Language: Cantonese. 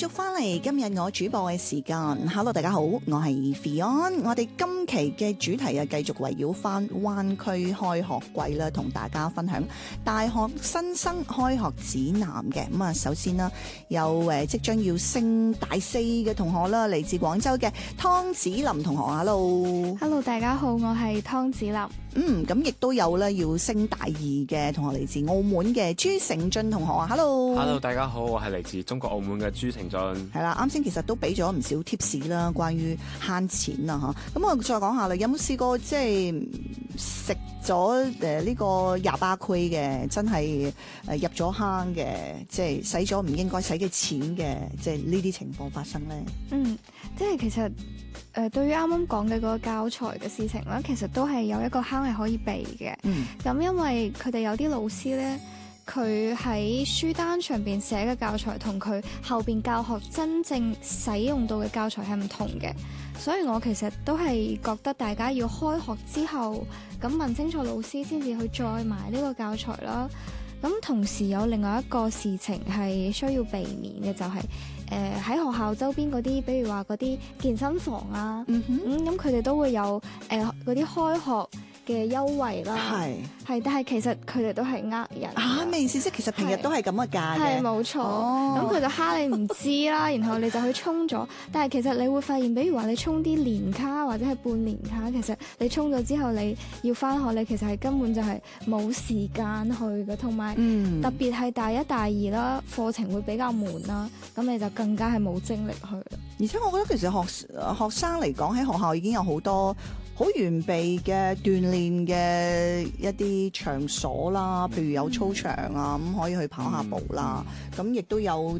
繼續翻嚟今日我主播嘅時間 ，Hello 大家好，我係 Fion， 我哋今期嘅主題啊繼續圍繞翻灣區開學季啦，同大家分享大學新生開學指南嘅。咁啊，首先啦，有即將要升大四嘅同學啦，嚟自廣州嘅湯子琳同學 ，Hello，Hello 大家好，我係湯子琳。 咁亦都有咧要升大二嘅同學嚟自澳門嘅朱成俊同學啊 ，Hello， 大家好，我係嚟自中國澳門嘅朱成俊。 係啦，啱先其實都俾咗唔少 tips 啦，關於慳錢啊嚇。咁我再講下啦，有冇試過即係食咗呢個28區嘅，真係入咗坑嘅，即係使咗唔應該使嘅錢嘅，即係呢啲情況發生咧？ 即係其實對於啱啱講嘅嗰個教材嘅事情啦，其實都係有一個坑係可以避嘅。咁因為佢哋有啲老師咧，佢喺書單上邊寫嘅教材同佢後邊教學真正使用到嘅教材係唔同嘅，所以我其實都係覺得大家要開學之後咁問清楚老師先至去再買呢個教材啦。咁同時有另外一個事情係需要避免嘅，就係喺學校周邊嗰啲，比如話嗰啲健身房啊，咁佢哋都會有嗰啲開學嘅優惠啦，係，但係其實佢哋都係呃人嚇， 咩意思？即係其實平日都係咁嘅價嘅， 係冇錯。咁佢就蝦你唔知啦，然後你就去充咗，但係其實你會發現，比如話你充啲年卡或者係半年卡，其實你充咗之後你要返學，你其實係根本就係冇時間去嘅，同埋特別係大一大二啦，課程會比較悶啦，咁你就更加係冇精力去啦。 而且我覺得其實學生嚟講喺學校已經有好多好完備嘅鍛鍊嘅一啲場所啦，譬如有操場啊，咁可以去跑下步啦，咁亦都有